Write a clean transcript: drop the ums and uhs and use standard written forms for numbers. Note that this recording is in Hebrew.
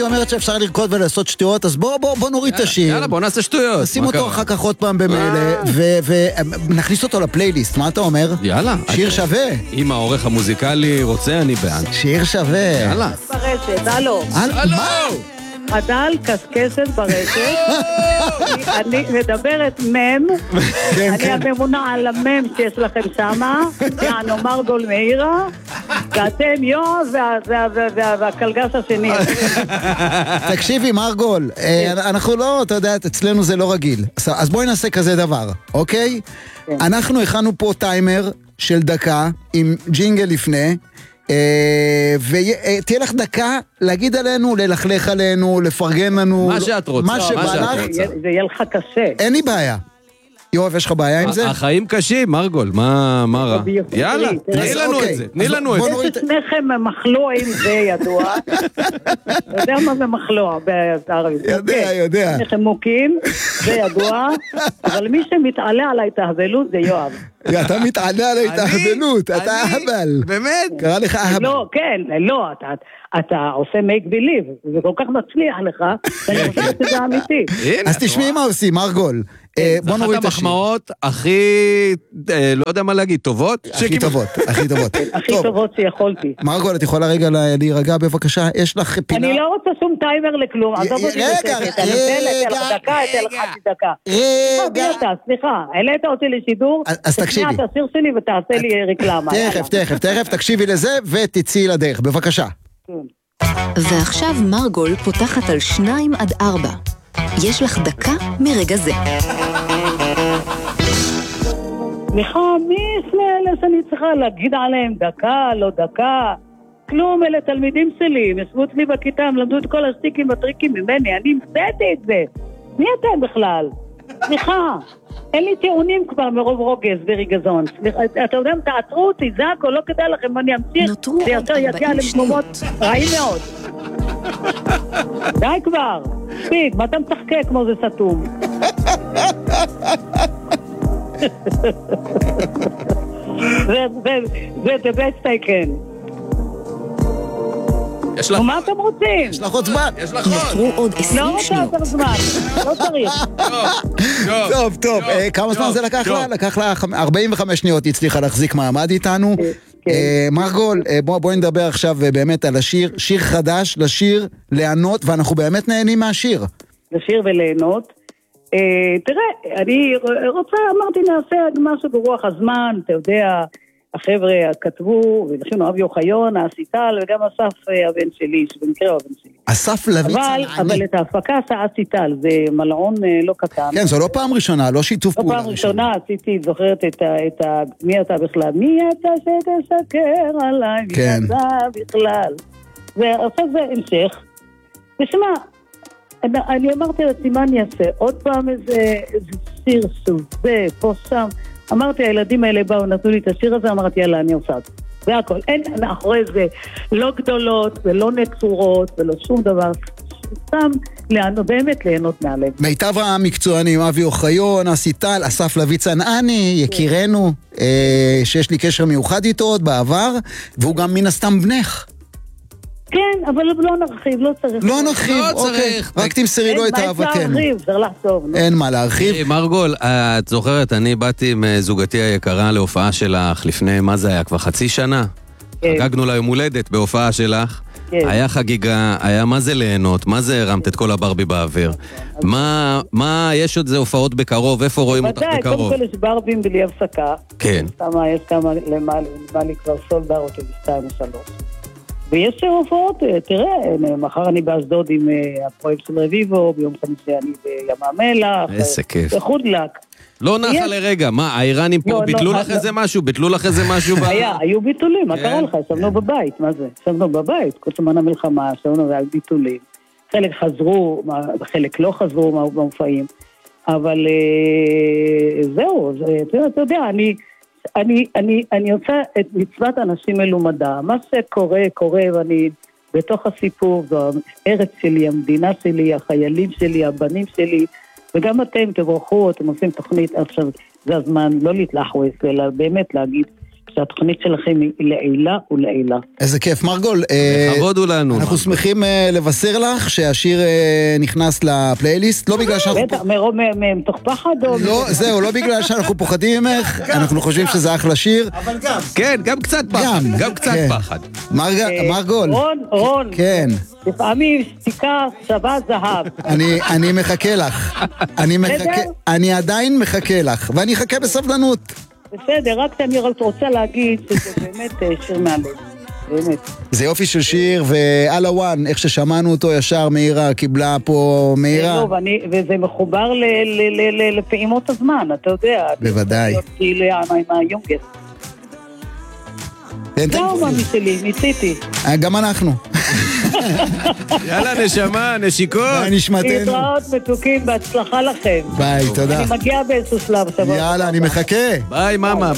אומרת שאפשר לרקוד ולעשות שטויות, אז בוא נוריד את השיר. יאללה, בוא נעשה שטויות. נשים אותו אחר כך עוד פעם במילא, ונכניס אותו לפלייליסט, מה אתה אומר? יאללה. שיר שווה. אם העורך המוזיקלי רוצה, אני בעד. שיר שווה. יאללה. ברשת, הלו. מה? הדל קסקסת ברשת, אני מדברת מם, אני הממונה על המם שיש לכם שמה, יענו מרגול מאירה, ואתם יואב והקלגס השני. תקשיבי מרגול, אנחנו לא, אתה יודע, אצלנו זה לא רגיל, אז בואי נעשה כזה דבר, אוקיי? אנחנו הכנו פה טיימר של דקה עם ג'ינגל לפני, ותהיה לך דקה להגיד עלינו, ללכלך עלינו, לפרגן לנו, מה שאת רוצה, מה שבא לך. זה יהיה לך קשה. אין לי בעיה. יואב, יש לך בעיה עם זה? החיים קשים, מרגול, מה רע? יאללה, תני לנו את זה, תני לנו את זה. שניכם מחלוע עם זה ידוע. אתה יודע מה זה מחלוע בערבית? יודע. שניכם מוקים, זה ידוע, אבל מי שמתעלה על ההתהבלות זה יואב. אתה מתעלה על ההתאהבלות, אתה אהבל. באמת? קרא לך אהבל. לא, כן, לא, אתה עושה make believe, זה כל כך מצליח לך, שאני חושבת שזה אמיתי. אז תשמעי מה עושים, מרגול. בוא נוריד את השיר. אחת המחמאות הכי, לא יודע מה להגיד, טובות? הכי טובות. הכי טובות שיכולתי. מרגול, את יכולה רגע להירגע בבקשה? יש לך פינה? אני לא רוצה שום טיימר לכלום. רגע. סליחה, העלית אותי לשידור. אז תקשיבי. תשמע את השיר שלי ותעשה לי רקלמה. תכף, תקשיבי לזה ותצאי לדרך, בבקשה. ועכשיו מרגול פותחת על 2-4. יש לך דקה מרגע זה. סליחה, מי אלה שאני צריכה להגיד עליהם דקה, לא דקה? כלום, אלה תלמידים שלי, הם ישבו אצלי בכיתה, הם למדו את כל השטיקים והטריקים ממני, אני המצאתי את זה. מי אתם בכלל? סליחה, אין לי טיעונים כבר מרוב רוגז וריגזון. אתה יודע, תעצרו אותי, זה הכל, לא כדאי לכם, אני אמשיך, זה יותר יגיע למקומות רעים מאוד. די כבר, ספיק, מה אתה משחקה כמו זה סתום? זה the best I can. ומה אתם רוצים? יש לך עוד זמן. נותרו עוד 20 לא שניות. רוצה יותר זמן, לא צריך. טוב, כמה זמן זה לקח לה? לקח לה 45 שניות, היא הצליחה להחזיק מעמד איתנו. מרגול, בואי נדבר עכשיו באמת על השיר, שיר חדש, לשיר, ליהנות, ואנחנו באמת נהנים מהשיר. לשיר וליהנות. תראה, אני רוצה, אמרתי, נעשה משהו ברוח הזמן, אתה יודע, החבר'ה כתבו, ולכן אבי אוחיון, האסיטל, וגם אסף הבן שלי, שבמקרה הוא הבן שלי. אסף לויצן, אבל את ההפקה עשה אסיטל, זה מלעון לא קטן. כן, זו לא פעם ראשונה, לא שיתוף פעולה. לא פעם ראשונה עשיתי, זוכרת מי אתה בכלל? מי אתה שתשקר עליי? כן. מי אתה בכלל? ועכשיו זה המשך. ושמע, אני אמרתי לעצמי, מה אני אעשה? עוד פעם איזה שיר סובה, פה שם. אמרתי, הילדים האלה באו, נתנו לי את השיר הזה, אמרתי, יאללה, אני עושה את זה. זה הכל. אין מאחורי זה לא גדולות ולא נצורות ולא שום דבר. סתם באמת ליהנות מהלב. מיטב המקצוענים, אבי אוחיון, אסיטל, אסף לויצן, אני, יקירנו, שיש לי קשר מיוחד איתו עוד בעבר, והוא גם מן הסתם בנך. כן, אבל לא נרחיב, לא צריך. לא נרחיב, אוקיי. רק תמסרי לו את אהבתנו. אין מה להרחיב, צריך לחשוב. אין מה להרחיב. מרגול, את זוכרת, אני באתי עם זוגתי היקרה להופעה שלך לפני, מה זה היה, כבר חצי שנה? חגגנו לה יום הולדת בהופעה שלך. היה חגיגה, היה מה זה ליהנות, מה זה הרמת את כל הברבי באוויר? מה, יש עוד זה הופעות בקרוב, איפה רואים אותך בקרוב? קודם כל יש ברבים בלי הפסקה. כן. יש כמה למעלה כבר סולדרות של 2 או 3. ויש הופעות, תראה, מחר אני באשדוד עם הפרויקט של רביבו, ביום חמישי אני בים המלח. איזה כיף. וחודלק. לא נחה לרגע, מה, האיראנים פה ביטלו לך איזה משהו? ביטלו לך איזה משהו? היו ביטולים, מה קרה לך? ישבנו בבית, מה זה? ישבנו בבית, כל זמן המלחמה, ישבנו והיו ביטולים. חלק חזרו, חלק לא חזרו במופעים, אבל זהו, אתה יודע, אני עושה את מצוות אנשים מלומדה, מה שקורה, קורה, ואני בתוך הסיפור, זו הארץ שלי, המדינה שלי, החיילים שלי, הבנים שלי, וגם אתם תברכו, אתם עושים תוכנית, עכשיו זה הזמן לא להתלחוס, אלא באמת להגיד שהתוכנית שלכם היא לעילה ולעילה. איזה כיף, מרגול. לכבוד הוא לנו. אנחנו שמחים לבשר לך שהשיר נכנס לפלייליסט, לא בגלל שאנחנו... בטח, מתוך פחד או... לא, זהו, לא בגלל שאנחנו פוחדים ממך, אנחנו חושבים שזה אחלה שיר. אבל גם. כן, גם קצת פחד. גם קצת פחד. מרגול. רון. כן. לפעמים שתיקה שווה זהב. אני מחכה לך. אני עדיין מחכה לך, ואני אחכה בסבלנות. בסדר, רק אני רוצה להגיד שזה באמת שיר מהלב. באמת. זה יופי של שיר, ועל הוואן, איך ששמענו אותו ישר, מאירה קיבלה פה מאירה. וזה מחובר לפעימות הזמן, אתה יודע. בוודאי. כאילו עם היונגר. לא, ממי שלי, ניסיתי. גם אנחנו. יאללה, נשמה, נשיקות. ביי, נשמתנו. להתראות מתוקים, בהצלחה לכם. ביי, תודה. אני מגיעה באיזשהו שלב. יאללה, אני מחכה. ביי, מאמה.